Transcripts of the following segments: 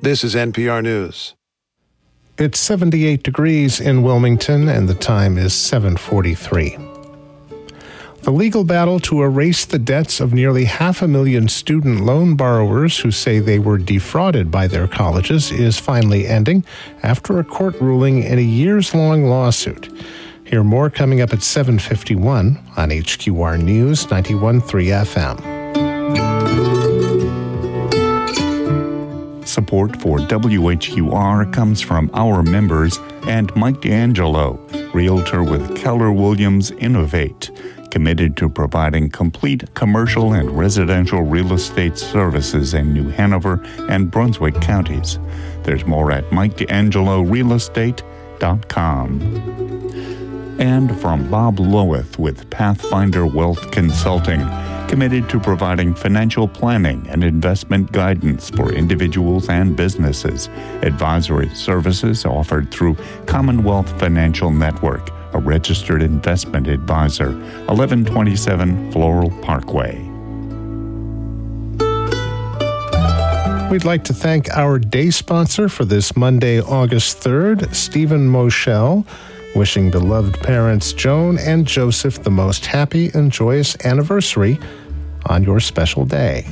This is NPR News. It's 78 degrees in Wilmington, and the time is 7:43. The legal battle to erase the debts of nearly 500,000 student loan borrowers who say they were defrauded by their colleges is finally ending after a court ruling in a years-long lawsuit. Hear more coming up at 7:51 on HQR News 91.3 FM. Support for WHQR comes from our members and Mike D'Angelo, realtor with Keller Williams Innovate, committed to providing complete commercial and residential real estate services in New Hanover and Brunswick counties. There's more at MikeD'AngeloRealEstate.com. And from Bob Loweth with Pathfinder Wealth Consulting, committed to providing financial planning and investment guidance for individuals and businesses. Advisory services offered through Commonwealth Financial Network, a registered investment advisor, 1127 Floral Parkway. We'd like to thank our day sponsor for this Monday, August 3rd, Stephen Moschel, wishing beloved parents Joan and Joseph the most happy and joyous anniversary on your special day.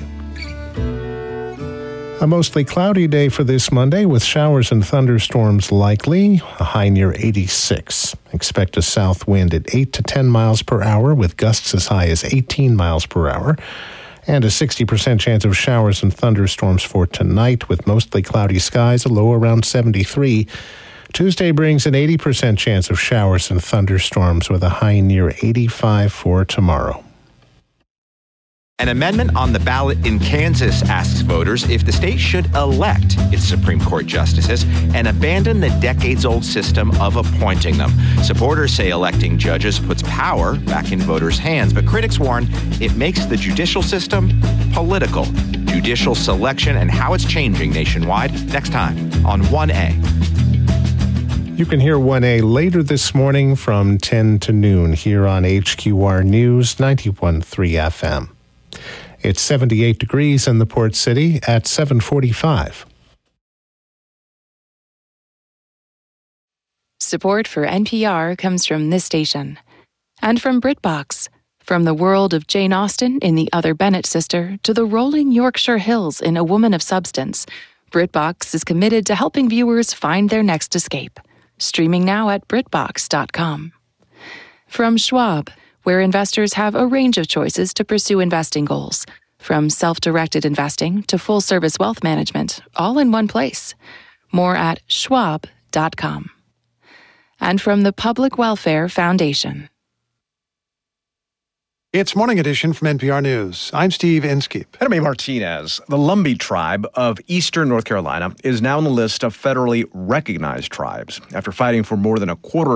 A mostly cloudy day for this Monday with showers and thunderstorms likely, a high near 86. Expect a south wind at 8 to 10 miles per hour with gusts as high as 18 miles per hour. And a 60% chance of showers and thunderstorms for tonight with mostly cloudy skies, a low around 73. Tuesday brings an 80% chance of showers and thunderstorms with a high near 85 for tomorrow. An amendment on the ballot in Kansas asks voters if the state should elect its Supreme Court justices and abandon the decades-old system of appointing them. Supporters say electing judges puts power back in voters' hands, but critics warn it makes the judicial system political. Judicial selection and how it's changing nationwide next time on 1A. You can hear 1A later this morning from 10 to noon here on HQR News 91.3 FM. It's 78 degrees in the Port City at 7:45. Support for NPR comes from this station and from BritBox. From the world of Jane Austen in The Other Bennet Sister to the rolling Yorkshire Hills in A Woman of Substance, BritBox is committed to helping viewers find their next escape. Streaming now at BritBox.com. From Schwab, where investors have a range of choices to pursue investing goals, from self-directed investing to full-service wealth management, all in one place. More at Schwab.com. And from the Public Welfare Foundation. It's Morning Edition from NPR News. I'm Steve Inskeep. And I'm Martinez. The Lumbee tribe of eastern North Carolina is now on the list of federally recognized tribes after fighting for more than a quarter